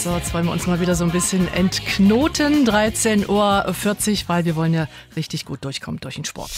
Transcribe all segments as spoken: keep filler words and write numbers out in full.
So, jetzt wollen wir uns mal wieder so ein bisschen entknoten. dreizehn Uhr vierzig, weil wir wollen ja richtig gut durchkommen durch den Sport.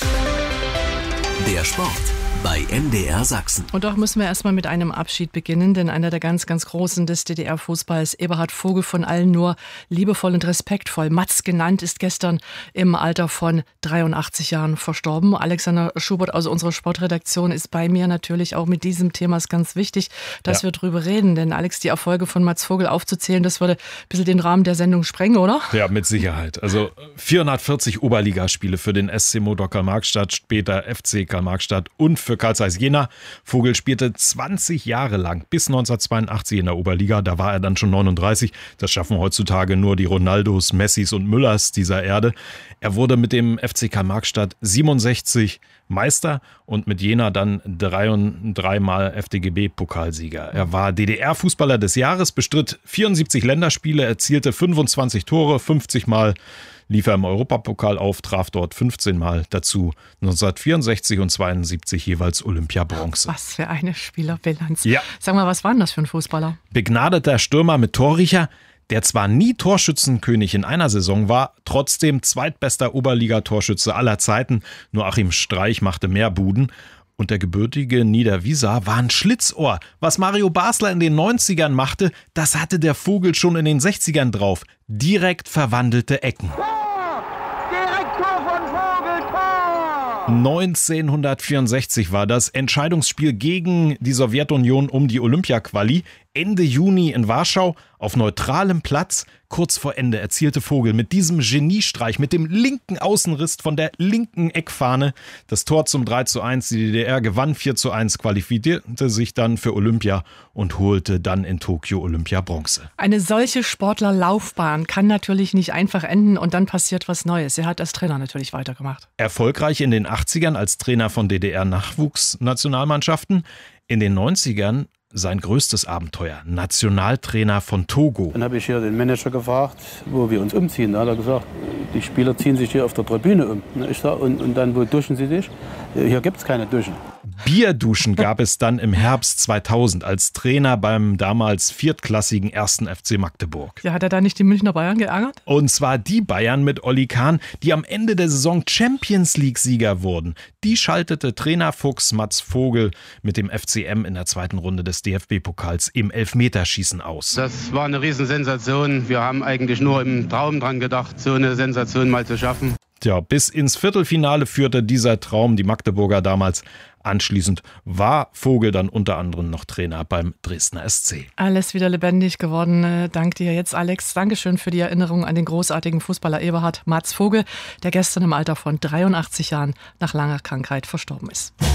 Der Sport bei M D R Sachsen. Und doch müssen wir erstmal mit einem Abschied beginnen, denn einer der ganz, ganz Großen des D D R-Fußballs, Eberhard Vogel, von allen nur liebevoll und respektvoll Matz genannt, ist gestern im Alter von dreiundachtzig Jahren verstorben. Alexander Schubert aus unserer Sportredaktion ist bei mir natürlich auch mit diesem Thema. Ist ganz wichtig, dass ja. wir drüber reden, denn Alex, die Erfolge von Matz Vogel aufzuzählen, das würde ein bisschen den Rahmen der Sendung sprengen, oder? Ja, mit Sicherheit. Also vierhundertvierzig Oberligaspiele für den S C Motor Karl-Marx-Stadt, später F C Karl-Marx-Stadt und für Carl Zeiss Jena. Vogel spielte zwanzig Jahre lang bis neunzehnhundertzweiundachtzig in der Oberliga. Da war er dann schon neununddreißig. Das schaffen heutzutage nur die Ronaldos, Messis und Müllers dieser Erde. Er wurde mit dem F C Karl-Marx-Stadt siebenundsechzig Meister und mit Jena dann drei und dreimal F D G B-Pokalsieger. Er war D D R-Fußballer des Jahres, bestritt vierundsiebzig Länderspiele, erzielte fünfundzwanzig Tore, fünfzig Mal lief er im Europapokal auf, traf dort fünfzehn Mal, dazu neunzehnhundertvierundsechzig und zweiundsiebzig jeweils Olympia-Bronze. Was für eine Spielerbilanz. Ja. Sag mal, was war denn das für ein Fußballer? Begnadeter Stürmer mit Torriecher, der zwar nie Torschützenkönig in einer Saison war, trotzdem zweitbester Oberligatorschütze aller Zeiten. Nur Achim Streich machte mehr Buden. Und der gebürtige Niederwieser war ein Schlitzohr. Was Mario Basler in den neunzigern machte, das hatte der Vogel schon in den sechzigern drauf. Direkt verwandelte Ecken. Tor! Direkt Tor von Vogel, Tor! neunzehnhundertvierundsechzig war das Entscheidungsspiel gegen die Sowjetunion um die Olympia-Quali. Ende Juni in Warschau auf neutralem Platz. Kurz vor Ende erzielte Vogel mit diesem Geniestreich, mit dem linken Außenriss von der linken Eckfahne das Tor zum drei zu eins. Die D D R gewann vier zu eins, qualifizierte sich dann für Olympia und holte dann in Tokio Olympia-Bronze. Eine solche Sportlerlaufbahn kann natürlich nicht einfach enden und dann passiert was Neues. Er hat als Trainer natürlich weitergemacht. Erfolgreich in den achtzigern als Trainer von D D R-Nachwuchsnationalmannschaften. In den neunzigern sein größtes Abenteuer, Nationaltrainer von Togo. Dann habe ich hier den Manager gefragt, wo wir uns umziehen. Da hat er gesagt, die Spieler ziehen sich hier auf der Tribüne um. Ich sag, und, und dann, wo duschen sie sich? Hier gibt es keine Duschen. Bierduschen gab es dann im Herbst zweitausend als Trainer beim damals viertklassigen ersten F C Magdeburg. Ja, hat er da nicht die Münchner Bayern geärgert? Und zwar die Bayern mit Olli Kahn, die am Ende der Saison Champions League-Sieger wurden. Die schaltete Trainerfuchs Matz Vogel mit dem F C M in der zweiten Runde des D F B-Pokals im Elfmeterschießen aus. Das war eine Riesensensation. Wir haben eigentlich nur im Traum dran gedacht, so eine Sensation mal zu schaffen. Tja, bis ins Viertelfinale führte dieser Traum die Magdeburger damals. Anschließend war Vogel dann unter anderem noch Trainer beim Dresdner S C. Alles wieder lebendig geworden. Dank dir jetzt, Alex. Dankeschön für die Erinnerung an den großartigen Fußballer Eberhard Matz Vogel, der gestern im Alter von dreiundachtzig Jahren nach langer Krankheit verstorben ist.